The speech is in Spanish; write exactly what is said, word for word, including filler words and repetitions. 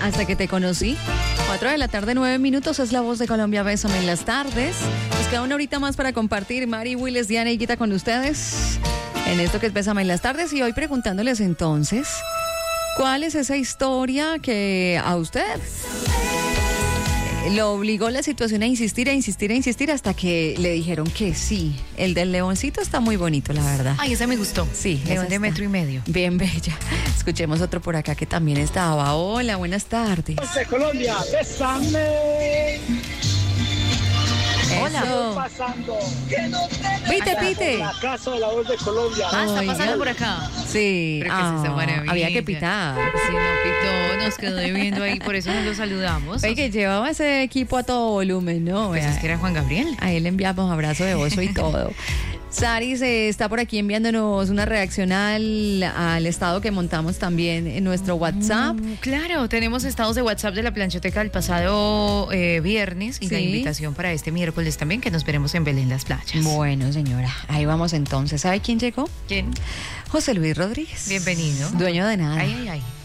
Hasta que te conocí. Cuatro de la tarde, nueve minutos, es La Voz de Colombia. Bésame en las tardes. Nos queda una horita más para compartir. Mari, Willis, Diana y Guita con ustedes en esto que es Bésame en las tardes. Y hoy preguntándoles entonces, ¿cuál es esa historia que a usted lo obligó la situación a insistir, a insistir, a insistir hasta que le dijeron que sí? El del leoncito está muy bonito, la verdad. Ay, ese me gustó. Sí, León de metro y medio. Bien bella. Escuchemos otro por acá que también estaba. Hola, buenas tardes. De Colombia, bésame. Hola. Eso. Pasando. Pite, pite. La casa de La Voz de Colombia. Ah, está Oiga. pasando por acá. Sí, Pero que es esa ah, maravilla. había que pitar. Sí, no pitó, nos quedó debiendo ahí, por eso nos lo saludamos. Oye, que llevaba ese equipo a todo volumen, ¿no? Pues Vea, es que era Juan Gabriel. a él le enviamos abrazo de oso y todo. Sari se está por aquí enviándonos una reacción al, al estado que montamos también en nuestro WhatsApp. Mm, claro, tenemos estados de WhatsApp de la planchoteca del pasado eh, viernes y Sí. la invitación para este miércoles también, que nos veremos en Belén Las Playas. Bueno, señora, ahí vamos entonces. ¿Sabe quién llegó? ¿Quién? José Luis Rodríguez. Bienvenido. Dueño de nada. Ay, ay, ay.